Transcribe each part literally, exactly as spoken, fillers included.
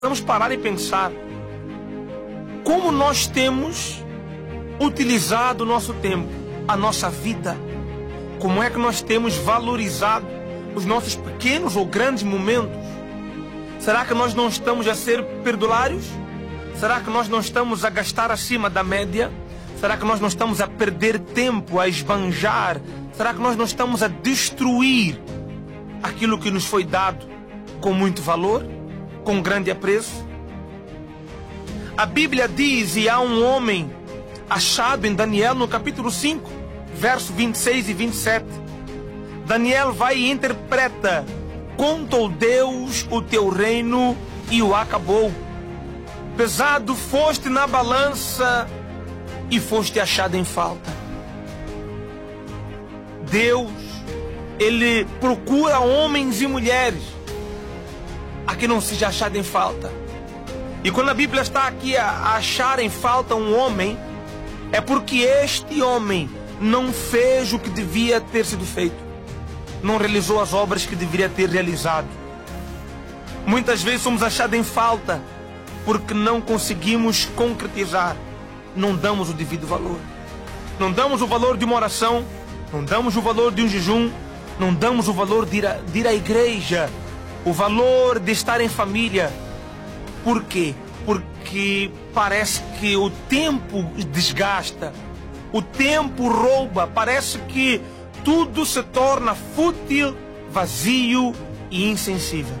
Vamos parar e pensar como nós temos utilizado o nosso tempo, a nossa vida. Como é que nós temos valorizado os nossos pequenos ou grandes momentos? Será que nós não estamos a ser perdulários? Será que nós não estamos a gastar acima da média? Será que nós não estamos a perder tempo, a esbanjar? Será que nós não estamos a destruir aquilo que nos foi dado com muito valor, com grande apreço? A Bíblia diz, e há um homem achado em Daniel no capítulo cinco, verso vinte e seis e vinte e sete. Daniel vai e interpreta: contou Deus o teu reino e o acabou. Pesado foste na balança e foste achado em falta. Deus, Ele procura homens e mulheres a que não seja achado em falta. E quando a Bíblia está aqui a achar em falta um homem, é porque este homem não fez o que devia ter sido feito, não realizou as obras que deveria ter realizado. Muitas vezes somos achados em falta porque não conseguimos concretizar, não damos o devido valor. Não damos o valor de uma oração, não damos o valor de um jejum, não damos o valor de ir, a, de ir à igreja, o valor de estar em família. Por quê? Porque parece que o tempo desgasta, o tempo rouba, parece que tudo se torna fútil, vazio e insensível.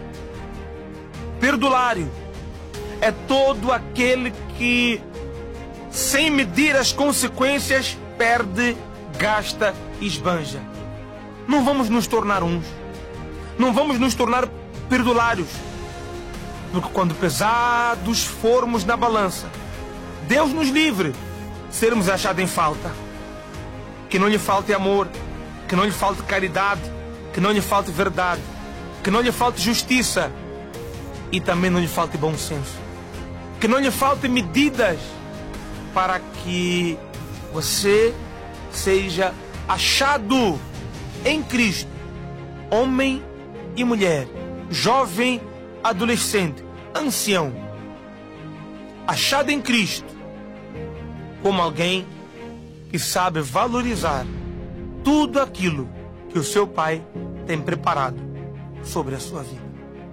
Perdulário é todo aquele que, sem medir as consequências, perde, gasta e esbanja. Não vamos nos tornar uns, não vamos nos tornar perdulários, porque quando pesados formos na balança, Deus nos livre sermos achados em falta. Que não lhe falte amor, que não lhe falte caridade, que não lhe falte verdade, que não lhe falte justiça e também não lhe falte bom senso. Que não lhe falte medidas para que você seja achado em Cristo, homem e mulher, jovem, adolescente, ancião, achado em Cristo como alguém que sabe valorizar tudo aquilo que o seu Pai tem preparado sobre a sua vida.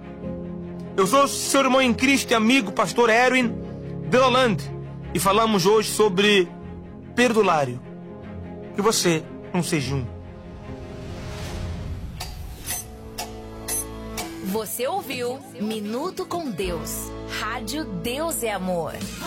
Eu sou seu irmão em Cristo e amigo, pastor Erwin Delalande, e falamos hoje sobre perdulário. Que você não seja um. Você ouviu Minuto com Deus, Rádio Deus é Amor.